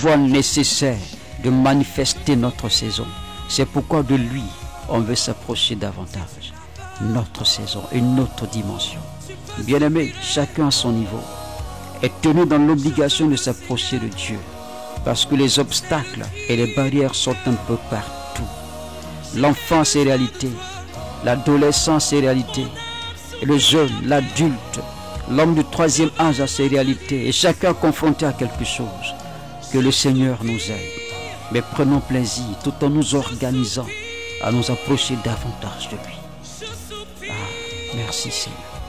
voie nécessaire de manifester notre saison. C'est pourquoi de lui, on veut s'approcher davantage. Notre saison, une autre dimension. Bien-aimé, chacun à son niveau est tenu dans l'obligation de s'approcher de Dieu, parce que les obstacles et les barrières sont un peu partout. L'enfance est réalité, l'adolescence est réalité, et le jeune, l'adulte, l'homme du troisième âge a ses réalités, et chacun confronté à quelque chose. Que le Seigneur nous aide, mais prenons plaisir tout en nous organisant à nous approcher davantage de lui. Ah, merci Seigneur.